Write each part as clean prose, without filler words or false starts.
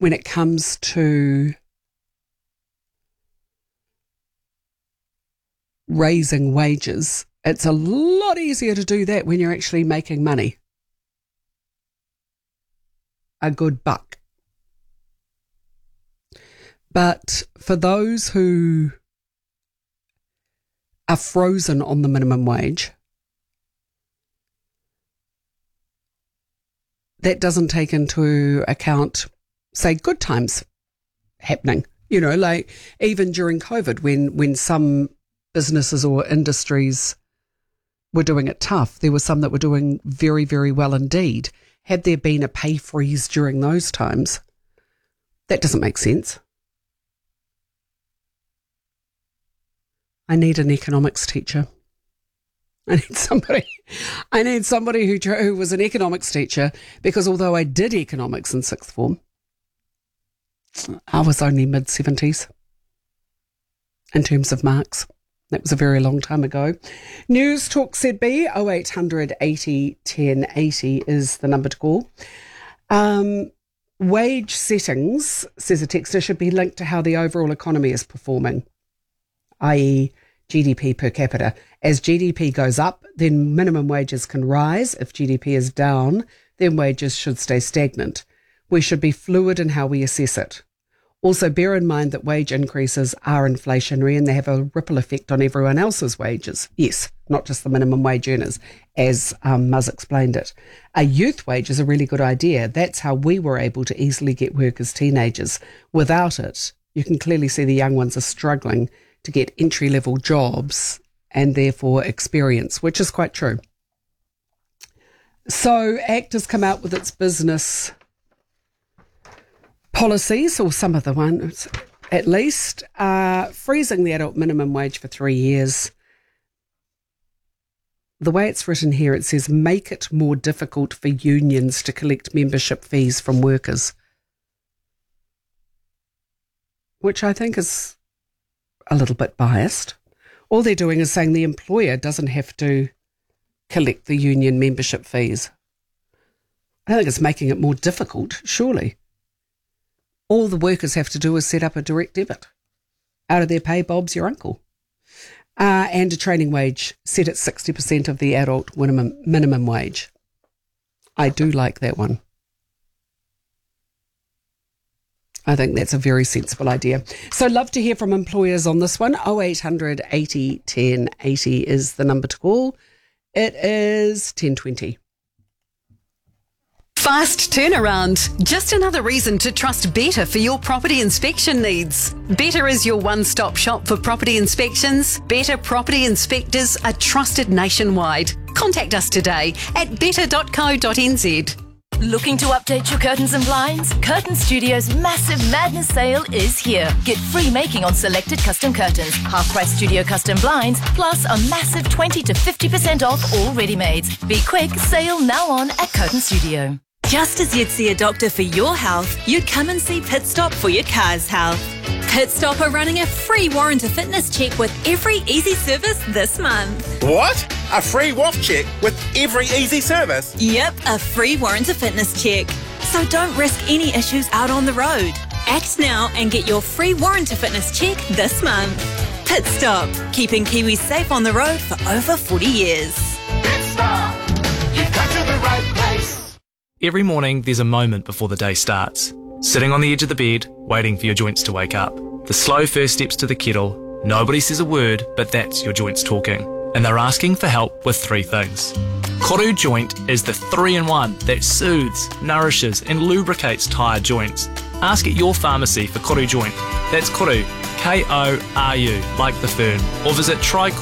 when it comes to raising wages, it's a lot easier to do that when you're actually making money. A good buck. But for those who are frozen on the minimum wage, that doesn't take into account, say, good times happening. You know, like even during COVID when some businesses or industries were doing it tough, there were some that were doing very, very well indeed. Had there been a pay freeze during those times, that doesn't make sense. I need an economics teacher. I need somebody who was an economics teacher, because although I did economics in sixth form, I was only mid-70s in terms of marks. That was a very long time ago. News Talk ZB 0800 80 10 80 is the number to call. Wage settings, says a texter, should be linked to how the overall economy is performing, i.e. GDP per capita. As GDP goes up, then minimum wages can rise. If GDP is down, then wages should stay stagnant. We should be fluid in how we assess it. Also, bear in mind that wage increases are inflationary and they have a ripple effect on everyone else's wages. Yes, not just the minimum wage earners, as Muzz explained it. A youth wage is a really good idea. That's how we were able to easily get work as teenagers. Without it, you can clearly see the young ones are struggling to get entry-level jobs and therefore experience, which is quite true. So ACT has come out with its business policies, or some of the ones at least, freezing the adult minimum wage for 3 years. The way it's written here, it says, make it more difficult for unions to collect membership fees from workers, which I think is a little bit biased. All they're doing is saying the employer doesn't have to collect the union membership fees. I don't think it's making it more difficult, surely. All the workers have to do is set up a direct debit out of their pay. Bob's your uncle. And a training wage set at 60% of the adult minimum wage. I do like that one. I think that's a very sensible idea. So love to hear from employers on this one. 0800 80 10 80 is the number to call. It is 10:20. Fast turnaround. Just another reason to trust Better for your property inspection needs. Better is your one-stop shop for property inspections. Better Property Inspectors are trusted nationwide. Contact us today at better.co.nz. Looking to update your curtains and blinds? Curtain Studio's massive madness sale is here. Get free making on selected custom curtains, half-price studio custom blinds, plus a massive 20 to 50% off all ready-mades. Be quick, sale now on at Curtain Studio. Just as you'd see a doctor for your health, you'd come and see Pit Stop for your car's health. Pit Stop are running a free warranty fitness check with every easy service this month. What? A free WAF check with every easy service? Yep, a free warranty fitness check. So don't risk any issues out on the road. Act now and get your free warranty fitness check this month. Pit Stop, keeping Kiwis safe on the road for over 40 years. Pit Stop, you've come to the right place. Every morning, there's a moment before the day starts. Sitting on the edge of the bed, waiting for your joints to wake up. The slow first steps to the kettle. Nobody says a word, but that's your joints talking. And they're asking for help with 3 things. Koru Joint is the 3-in-1 that soothes, nourishes and lubricates tired joints. Ask at your pharmacy for Koru Joint. That's Koru, K-O-R-U, like the fern. Or visit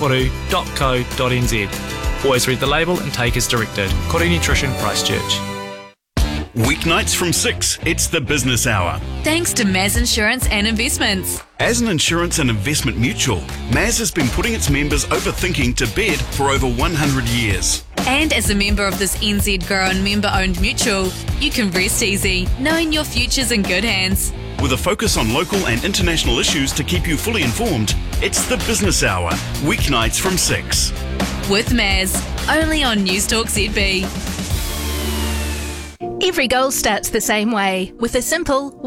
trykoru.co.nz. Always read the label and take as directed. Koru Nutrition, Christchurch. Weeknights from 6, it's the Business Hour. Thanks to Maz Insurance and Investments. As an insurance and investment mutual, Maz has been putting its members overthinking to bed for over 100 years. And as a member of this NZ grown member-owned mutual, you can rest easy, knowing your future's in good hands. With a focus on local and international issues to keep you fully informed, it's the Business Hour, weeknights from 6. With Maz, only on News Talk ZB. Every goal starts the same way, with a simple